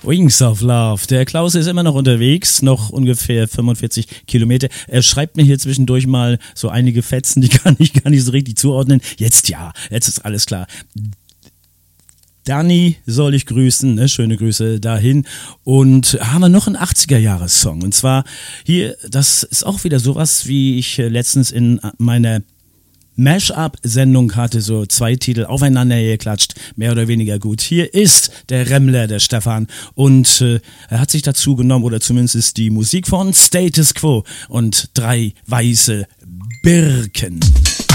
Wings of Love. Der Klaus ist immer noch unterwegs, noch ungefähr 45 Kilometer. Er schreibt mir hier zwischendurch mal so einige Fetzen, die kann ich gar nicht so richtig zuordnen. Jetzt ist alles klar. Dani soll ich grüßen, ne? Schöne Grüße dahin. Und haben wir noch einen 80er-Jahres-Song. Und zwar hier, das ist auch wieder sowas, wie ich letztens in meiner Mash-up-Sendung hatte, so 2 Titel aufeinander geklatscht, mehr oder weniger gut. Hier ist der Remmler, der Stefan, und er hat sich dazu genommen, oder zumindest die Musik von Status Quo und 3 weiße Birken.